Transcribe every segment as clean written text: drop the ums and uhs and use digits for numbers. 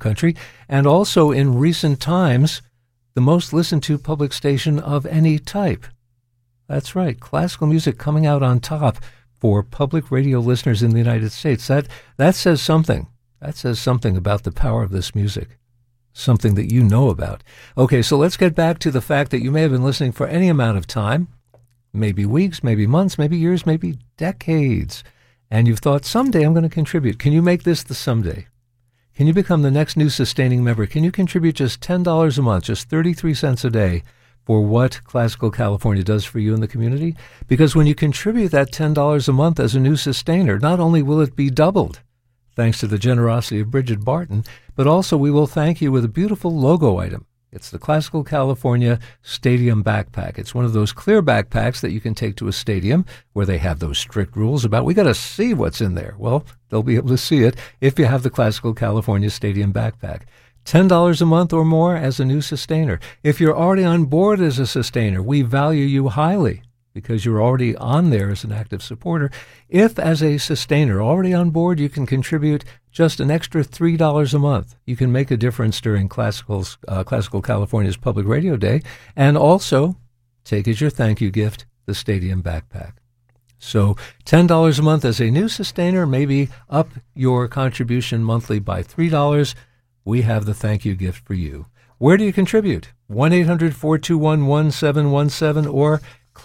country, and also in recent times, the most listened to public station of any type. That's right, classical music coming out on top for public radio listeners in the United States. That says something. That says something about the power of this music, something that you know about. Okay, so let's get back to the fact that you may have been listening for any amount of time, maybe weeks, maybe months, maybe years, maybe decades, and you've thought, someday I'm going to contribute. Can you make this the someday? Can you become the next new sustaining member? Can you contribute just $10 a month, just 33 cents a day for what Classical California does for you in the community? Because when you contribute that $10 a month as a new sustainer, not only will it be doubled, thanks to the generosity of Bridget Barton, but also we will thank you with a beautiful logo item. It's the Classical California Stadium Backpack. It's one of those clear backpacks that you can take to a stadium where they have those strict rules about, we got to see what's in there. Well, they'll be able to see it if you have the Classical California Stadium Backpack. $10 a month or more as a new sustainer. If you're already on board as a sustainer, we value you highly because you're already on there as an active supporter. If, as a sustainer, already on board, you can contribute just an extra $3 a month, you can make a difference during Classical California's Public Radio Day, and also take as your thank you gift the Stadium Backpack. So $10 a month as a new sustainer, maybe up your contribution monthly by $3. We have the thank you gift for you. Where do you contribute? 1-800-421-1717 or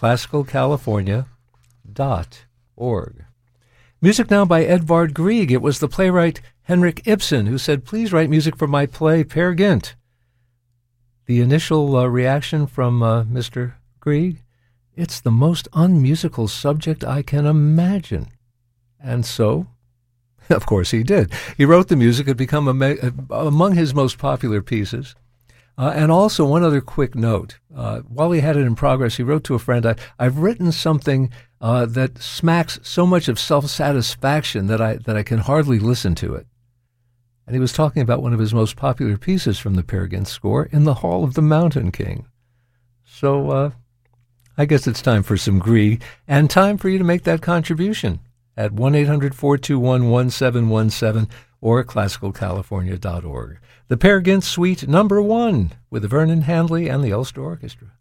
classicalcalifornia.org. Music now by Edvard Grieg. It was the playwright Henrik Ibsen who said, please write music for my play, Peer Gynt. The initial reaction from Mr. Grieg, it's the most unmusical subject I can imagine. And so, of course, he did. He wrote the music. It became among his most popular pieces. And also, one other quick note. While he had it in progress, he wrote to a friend, I've written something that smacks so much of self-satisfaction that I can hardly listen to it. And he was talking about one of his most popular pieces from the Peer Gynt score, In the Hall of the Mountain King. So I guess it's time for some Grieg, and time for you to make that contribution at 1-800-421-1717 or classicalcalifornia.org. The Peer Gynt Suite #1 with Vernon Handley and the Ulster Orchestra.